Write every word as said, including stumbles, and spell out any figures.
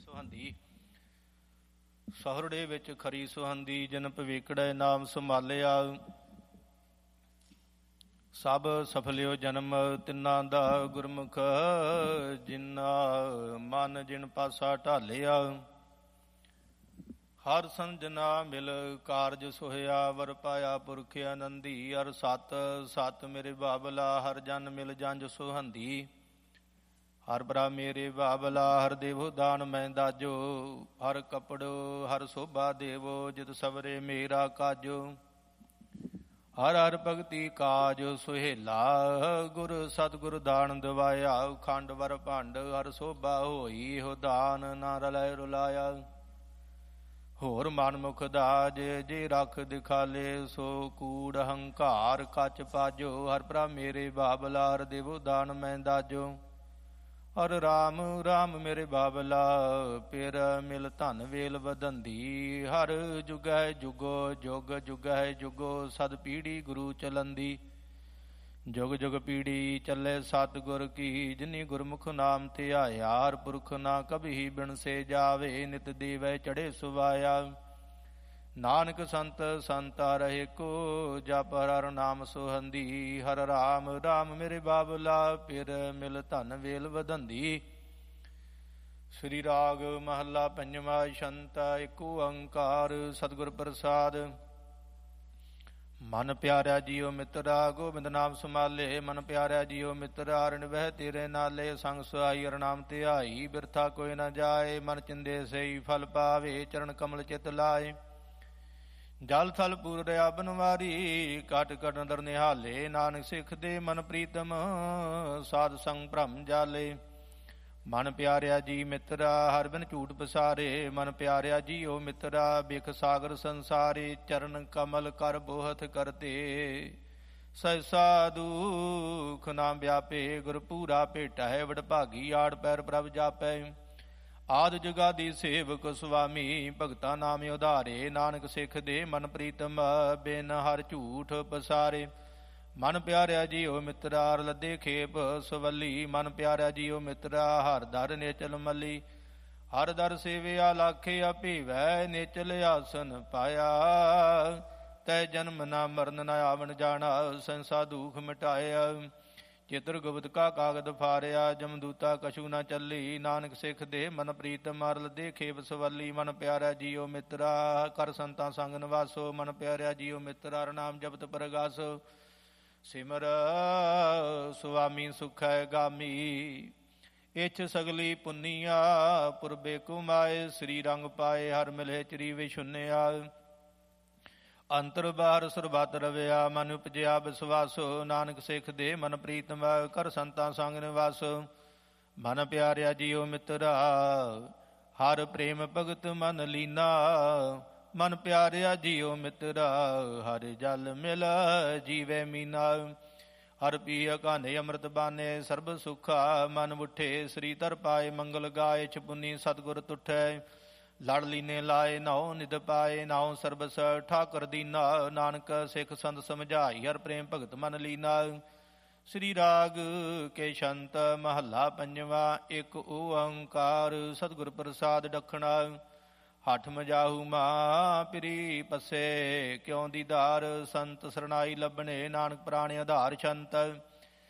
ਸੁਹੰਦੀ। ਸਹੁਰੜੇ ਵਿੱਚ ਖਰੀ ਸੁਹੰਦੀ, ਜਿਨ ਭਵੇਕੜੈ ਨਾਮ ਸੰਭਾਲਿਆ। ਸਭ ਸਫਲਿਓ ਜਨਮ ਤਿੰਨਾਂ ਦਾ, ਗੁਰਮੁਖ ਜਿਨਾ ਮਨ ਜਿਨ ਪਾਸਾ ਢਾਲਿਆ। ਹਰ ਸੰਜਨਾ ਮਿਲ ਕਾਰਜ ਸੋਹਿਆ, ਵਰ ਪਾਇਆ ਪੁਰਖ ਆਨੰਦੀ। ਹਰ ਸਤ ਸਤ ਮੇਰੇ ਬਾਬਲਾ, ਹਰ ਜਨ ਮਿਲ ਜੰਝ ਸੁਹੰਦੀ। ਹਰ ਬਰਾ ਮੇਰੇ ਬਾਬਲਾ, ਹਰ ਦੇਵੋ ਦਾਨ ਮੈਂ ਦਾਜੋ। ਹਰ ਕਪੜੋ ਹਰ ਸੋਭਾ ਦੇਵੋ, ਜਿਤ ਸਵਰੇ ਮੇਰਾ ਕਾਜੋ। ਹਰ ਹਰ ਭਗਤੀ ਕਾਜ ਸੁਹੇਲਾ, ਗੁਰ ਸਤਿਗੁਰ ਦਾਨ ਦਿਵਾਇਆ। ਖੰਡ ਵਰ ਭੰਡ ਹਰ ਸੋਭਾ ਹੋਈ, ਹੋ ਦਾਨ ਨਾ ਰਲੈ ਰੁਲਾਇਆ। ਹੋਰ ਮਨਮੁਖ ਦਾਜ ਜੇ ਰੱਖ ਦਿਖਾਲੇ, ਸੋ ਕੂੜ ਹੰਕਾਰ ਕੱਚ ਪਾਜੋ। ਹਰ ਭਰਾ ਮੇਰੇ ਬਾਬਲਾ, ਹਰ ਦੇਵੋ ਦਾਨ ਮੈਂ ਦਾਜੋ। ਹਰ ਰਾਮ ਰਾਮ ਮੇਰੇ ਬਾਬਲਾ, ਪਿਰ ਮਿਲ ਧਨ ਵੇਲ ਵਧੰਦੀ। ਹਰ ਜੁਗੈ ਜੁਗੋ ਜੁਗ ਜੁਗੈ ਜੁਗੋ, ਸਦ ਪੀੜੀ ਗੁਰੂ ਚਲੰਦੀ। ਜੁਗ ਜੁਗ ਪੀੜੀ ਚੱਲੇ ਸਤਿਗੁਰ ਕੀ, ਜਿਨੀ ਗੁਰਮੁਖ ਨਾਮ ਧਿਆਇਆ। ਹਰ ਪੁਰਖ ਨਾ ਕਭੀ ਬਿਨ ਸੇ ਜਾਵੇ, ਨਿਤ ਦੇਵੈ ਚੜੇ ਸੁਵਾਇਆ। ਨਾਨਕ ਸੰਤ ਸੰਤਾ ਰਹੇ ਕੋ, ਜਪ ਹਰ ਨਾਮ ਸੁਹੰਦੀ। ਹਰ ਰਾਮ ਰਾਮ ਮੇਰੇ ਬਾਬਲਾ, ਪਿਰ ਮਿਲ ਧਨ ਵੇਲ ਵਧੰਦੀ। ਸ੍ਰੀ ਰਾਗ ਮਹੱਲਾ ਪੰਜਵਾ। ਸ਼ੰਤਾ ਏਕ ਓੰਕਾਰ ਸਤਿਗੁਰ ਪ੍ਰਸਾਦ। ਮਨ ਪਿਆਰਿਆ ਜੀਓ ਮਿੱਤਰਾ, ਗੋਬਿੰਦ ਨਾਮ ਸੰਭਾਲੇ। ਮਨ ਪਿਆਰਿਆ ਜੀਓ ਮਿੱਤਰਾ, ਹਰਿ ਨਿਭੈ ਤੇਰੇ ਨਾਲੇ। ਸੰਗ ਸੁਹਾਈ ਹਰਿ ਨਾਮ ਧਿਆਈ, ਬਿਰਥਾ ਕੋਈ ਨਾ ਜਾਏ। ਮਨ ਚਿੰਦੇ ਸਈ ਫਲ ਪਾਵੇ, ਚਰਨ ਕਮਲ ਚਿਤ ਲਾਏ। ਜਲ ਥਲ ਪੂਰ ਰਿਆ ਬਨਵਾਰੀ, ਕਟ ਕਟ ਅੰਦਰ ਨਿਹਾਲੇ। ਨਾਨਕ ਸਿੱਖ ਦੇ ਮਨ ਪ੍ਰੀਤਮ, ਸਾਧ ਸੰਗ ਭ੍ਰਮ ਜਾਲੇ। ਮਨ ਪਿਆਰਿਆ ਜੀ ਮਿੱਤਰਾ, ਹਰ ਬਿਨ ਝੂਠ ਪਸਾਰੇ। ਮਨ ਪਿਆਰਿਆ ਜੀਓ ਮਿੱਤਰਾ, ਬਿਖ ਸਾਗਰ ਸੰਸਾਰੇ। ਚਰਨ ਕਮਲ ਕਰ ਬੋਹਤ ਕਰਤੇ, ਸਹਿਸਾ ਦੁਖ ਨਾਮ ਵਿਆਪੇ। ਗੁਰ ਪੂਰਾ ਭੇਟਾ ਹੈ ਵਡਭਾਗੀ, ਆੜ ਪੈਰ ਪ੍ਰਭ ਜਾਪੈ। ਆਦਿ ਜੁਗਾਦੀ ਸੇਵਕ ਸੁਆਮੀ, ਭਗਤਾ ਨਾਮ ਉਧਾਰੇ। ਨਾਨਕ ਸਿੱਖ ਦੇ ਮਨ ਪ੍ਰੀਤਮ, ਬਿਨ ਹਰ ਝੂਠ ਪਸਾਰੇ। ਮਨ ਪਿਆਰਿਆ ਜੀਓ ਮਿੱਤਰਾ, ਹਰ ਲੱਦੇ ਖੇਪ ਸਵੱਲੀ। ਮਨ ਪਿਆਰਿਆ ਜੀਓ ਮਿੱਤਰਾ, ਹਰ ਦਰ ਨੇਚਲ ਮੱਲੀ। ਹਰ ਦਰ ਸੇਵਿਆ ਲਾਖੇ ਅਭੀਵੈ, ਨੇਚਲ ਆਸਨ ਪਾਇਆ। ਤੈ ਜਨਮ ਨਾ ਮਰਨ ਨਾ ਆਵਣ ਜਾਣਾ, ਸੰਸਾ ਦੁਖ ਮਿਟਾਇਆ। ਚਿਤਰ ਗੁਪਤ ਕਾ ਕਾਗਦ ਫਾਰਿਆ, ਜਮਦੂਤਾ ਕਛੂ ਨਾ ਚੱਲੀ। ਨਾਨਕ ਸਿੱਖ ਦੇ ਮਨ ਪ੍ਰੀਤਮ, ਹਰ ਲੱਦੇ ਖੇਪ ਸਵੱਲੀ। ਮਨ ਪਿਆਰਿਆ ਜੀਓ ਮਿੱਤਰਾ, ਕਰ ਸੰਤਾਂ ਸੰਗ ਨਿਵਾਸੋ। ਮਨ ਪਿਆਰਿਆ ਜੀਓ ਮਿੱਤਰਾ, ਹਰਿ ਨਾਮ ਜਪਤ ਪਰਗਾਸੋ। ਸਿਮਰ ਸੁਆਮੀ ਸੁਖੈ ਗਾਮੀ, ਇਛ ਸਗਲੀ ਪੁੰਨੀਆ। ਪੁਰਬੇ ਕੁਮਾਏ ਸ੍ਰੀ ਰੰਗ ਪਾਏ, ਹਰ ਮਿਲੇ ਚਰੀ ਵਿਸ਼ੁੰਨਿਆ। ਅੰਤਰ ਬਾਹਰ ਸਰਬੱਤ ਰਵਿਆ, ਮਨ ਉਪਜਿਆ ਵਿਸਵਾਸੋ। ਨਾਨਕ ਸਿੱਖ ਦੇ ਮਨ ਪ੍ਰੀਤਮ, ਕਰ ਸੰਤਾਂ ਸੰਗ ਨਿਵਾਸੋ। ਮਨ ਪਿਆਰਿਆ ਜੀਓ ਮਿੱਤਰਾ, ਹਰ ਪ੍ਰੇਮ ਭਗਤ ਮਨ ਲੀਨਾ। ਮਨ ਪਿਆਰਿਆ ਜੀਓ ਮਿੱਤਰਾ, ਹਰ ਜਲ ਮਿਲ ਜੀਵੇ ਮੀਨਾ। ਹਰ ਪੀਅ ਕਾਨੇ ਅੰਮ੍ਰਿਤ ਬਾਨੇ, ਸਰਬ ਸੁਖਾ ਮਨ ਉਠੇ। ਸ੍ਰੀ ਧਰ ਪਾਏ ਮੰਗਲ ਗਾਏ, ਛਪੁੰਨੀ ਸਤਿਗੁਰ ਤੁਠੈ। ਲੜ ਲੀਨੇ ਲਾਏ ਨਾਉ ਨਿਧ ਪਾਏ, ਨਾਉ ਸਰਬਸ ਠਾਕੁਰ ਦੀਨਾ। ਨਾਨਕ ਸਿੱਖ ਸੰਤ ਸਮਝਾਈ, ਹਰ ਪ੍ਰੇਮ ਭਗਤ ਮਨ ਲੀਨਾ। ਸ੍ਰੀ ਰਾਗ ਕੇ ਛੰਤ ਮਹੱਲਾ ਪੰਜਵਾ। ਇੱਕ ਓੰਕਾਰ ਸਤਿਗੁਰ ਪ੍ਰਸਾਦ ਡਖਣਾ। ਹਠ ਮਜਾਹੂ ਮਾਂ ਪਿਰੀ ਪਸੇ, ਕਿਉ ਦੀਦਾਰ ਸੰਤ ਸਰਣਾਈ ਲੱਭਣੇ। ਨਾਨਕ ਪ੍ਰਾਣ ਆਧਾਰ ਛੰਤ,